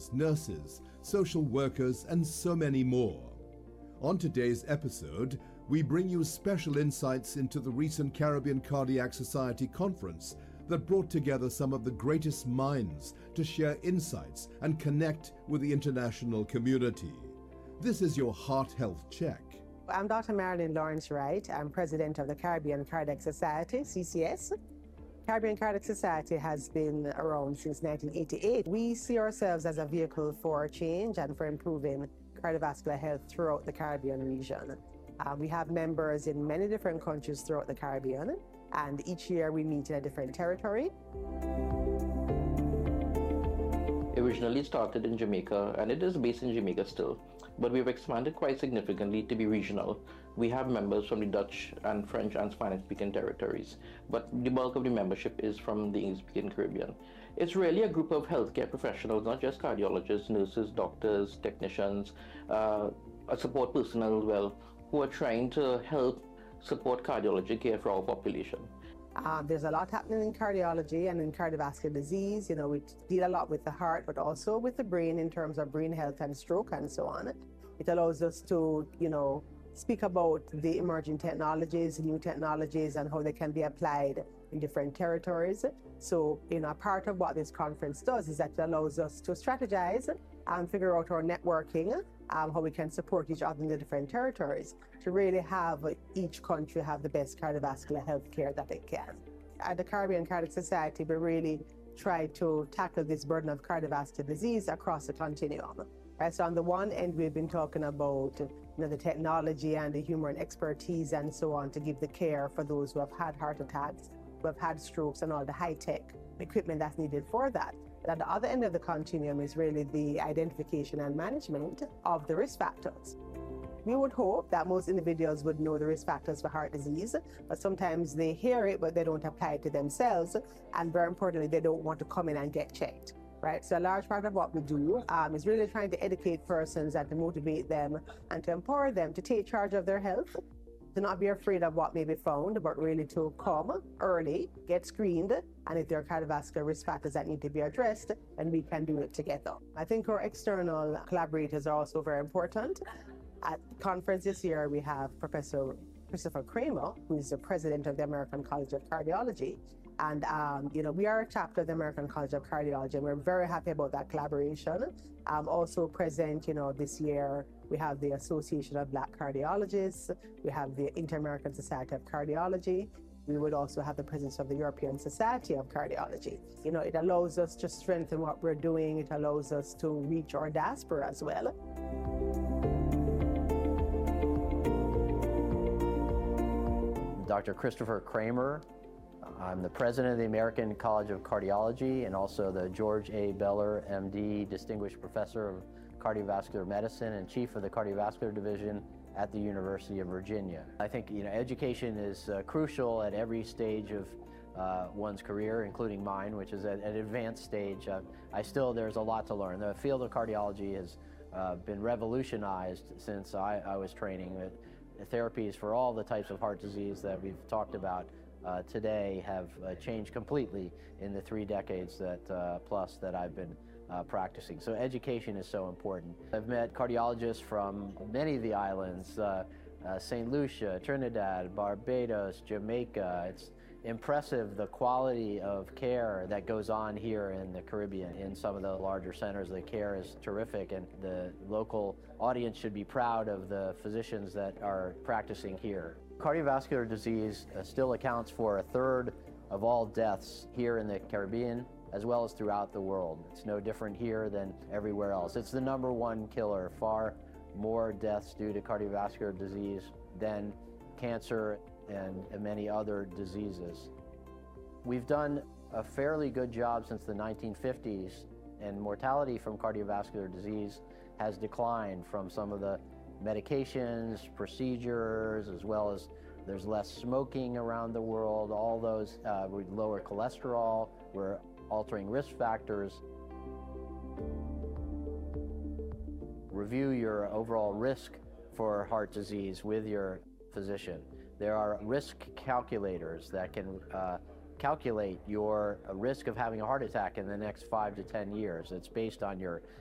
doctors, nurses, social workers, and so many more. On today's episode, we bring you special insights into the recent Caribbean Cardiac Society conference that brought together some of the greatest minds to share insights and connect with the international community. This is your Heart Health Check. I'm Dr. Marilyn Lawrence Wright. I'm president of the Caribbean Cardiac Society, CCS. Caribbean Cardiac Society has been around since 1988. We see ourselves as a vehicle for change and for improving cardiovascular health throughout the Caribbean region. We have members in many different countries throughout the Caribbean, and each year we meet in a different territory. Originally started in Jamaica, and it is based in Jamaica still, but we've expanded quite significantly to be regional. We have members from the Dutch and French and Spanish-speaking territories, but the bulk of the membership is from the English-speaking Caribbean. It's really a group of healthcare professionals, not just cardiologists, nurses, doctors, technicians, support personnel as well, who are trying to help support cardiology care for our population. There's a lot happening in cardiology and in cardiovascular disease. You know, we deal a lot with the heart, but also with the brain in terms of brain health and stroke and so on. It allows us to, speak about the emerging technologies, new technologies, and how they can be applied in different territories. So, part of what this conference does is that it allows us to strategize and figure out our networking, how we can support each other in the different territories to really have each country have the best cardiovascular health care that it can. At the Caribbean Cardiac Society, we really try to tackle this burden of cardiovascular disease across the continuum. Right? So on the one end, we've been talking about the technology and the human expertise and so on to give the care for those who have had heart attacks, who have had strokes, and all the high-tech equipment that's needed for that. At the other end of the continuum is really the identification and management of the risk factors. We would hope that most individuals would know the risk factors for heart disease, but sometimes they hear it, but they don't apply it to themselves. And very importantly, they don't want to come in and get checked, right? So a large part of what we do is really trying to educate persons and to motivate them and to empower them to take charge of their health, to not be afraid of what may be found, but really to come early, get screened, and if there are cardiovascular risk factors that need to be addressed, then we can do it together. I think our external collaborators are also very important. At the conference this year, we have Professor Christopher Kramer, who is the president of the American College of Cardiology. And, we are a chapter of the American College of Cardiology, and we're very happy about that collaboration. Also present, this year, we have the Association of Black Cardiologists, we have the Inter-American Society of Cardiology, we would also have the presence of the European Society of Cardiology. It allows us to strengthen what we're doing, it allows us to reach our diaspora as well. Dr. Christopher Kramer. I'm the president of the American College of Cardiology and also the George A. Beller, MD, Distinguished Professor of Cardiovascular Medicine and Chief of the Cardiovascular Division at the University of Virginia. I think education is crucial at every stage of one's career, including mine, which is at an advanced stage. There's a lot to learn. The field of cardiology has been revolutionized since I was training. Therapies for all the types of heart disease that we've talked about today have changed completely in the 3 decades plus that I've been practicing. So education is so important. I've met cardiologists from many of the islands, St. Lucia, Trinidad, Barbados, Jamaica. It's impressive the quality of care that goes on here in the Caribbean. In some of the larger centers, the care is terrific, and the local audience should be proud of the physicians that are practicing here. Cardiovascular disease still accounts for 1/3 of all deaths here in the Caribbean, as well as throughout the world. It's no different here than everywhere else. It's the #1 killer, far more deaths due to cardiovascular disease than cancer and many other diseases. We've done a fairly good job since the 1950s, and mortality from cardiovascular disease has declined from some of the medications, procedures, as well as there's less smoking around the world. All those we lower cholesterol, we're altering risk factors. Review your overall risk for heart disease with your physician. There are risk calculators that can calculate your risk of having a heart attack in the next 5 to 10 years. It's based on your